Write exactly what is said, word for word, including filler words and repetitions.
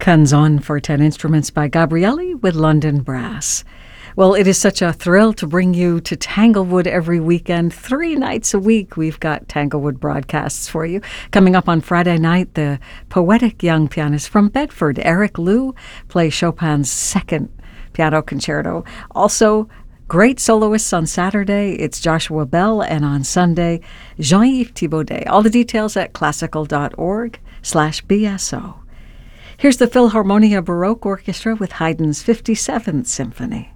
Canzon for ten instruments by Gabrieli with London Brass. Well, it is such a thrill to bring you to Tanglewood every weekend. Three nights a week we've got Tanglewood broadcasts for you. Coming up on Friday night, the poetic young pianist from Bedford, Eric Liu, plays Chopin's second piano concerto. Also, great soloists on Saturday. It's Joshua Bell, and on Sunday, Jean-Yves Thibaudet. All the details at classical.org slash BSO. Here's the Philharmonia Baroque Orchestra with Haydn's fifty-seventh Symphony.